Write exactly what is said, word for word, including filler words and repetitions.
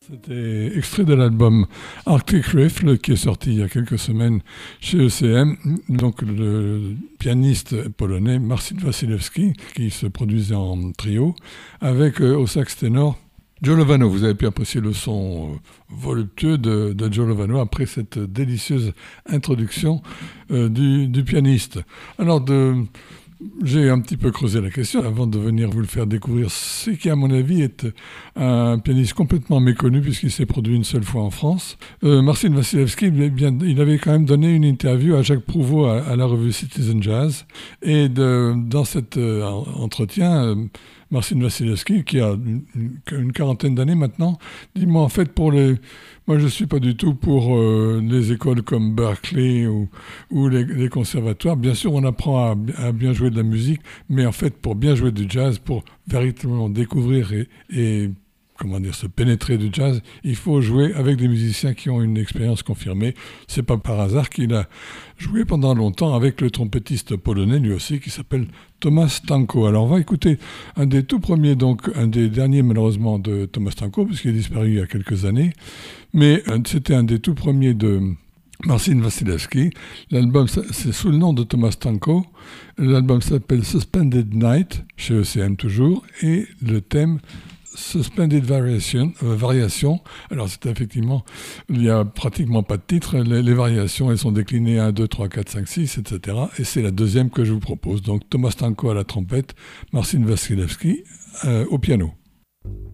C'était extrait de l'album Arctic Rift qui est sorti il y a quelques semaines chez E C M. Donc le pianiste polonais Marcin Wasilewski qui se produisait en trio avec euh, au sax ténor Joe Lovano. Vous avez pu apprécier le son euh, voluptueux de, de Joe Lovano après cette délicieuse introduction euh, du, du pianiste. Alors de... J'ai un petit peu creusé la question avant de venir vous le faire découvrir. Ce qui, à mon avis, est un pianiste complètement méconnu puisqu'il s'est produit une seule fois en France. Euh, Marcin Wasilewski, il avait quand même donné une interview à Jacques Prouvost à, à la revue Citizen Jazz. Et de, dans cet euh, entretien, euh, Marcin Wasilewski, qui a une, une quarantaine d'années maintenant, dit « Moi, en fait, pour les... Moi, je ne suis pas du tout pour euh, les écoles comme Berkeley ou, ou les, les conservatoires. Bien sûr, on apprend à, à bien jouer de la musique, mais en fait, pour bien jouer du jazz, pour véritablement découvrir et, et comment dire, se pénétrer du jazz, il faut jouer avec des musiciens qui ont une expérience confirmée. C'est pas par hasard qu'il a joué pendant longtemps avec le trompettiste polonais, lui aussi, qui s'appelle Tomasz Stanko. Alors, on va écouter un des tout premiers, donc un des derniers, malheureusement, de Tomasz Stanko, puisqu'il est disparu il y a quelques années. Mais c'était un des tout premiers de Marcin Wasilewski. L'album, c'est sous le nom de Tomasz Stanko. L'album s'appelle Suspended Night, chez E C M toujours, et le thème Suspended Variation, euh, variation. Alors c'est effectivement, il n'y a pratiquement pas de titre. Les, les variations, elles sont déclinées un, deux, trois, quatre, cinq, six, et cetera. Et c'est la deuxième que je vous propose. Donc Tomasz Stanko à la trompette, Marcin Wasilewski euh, au piano.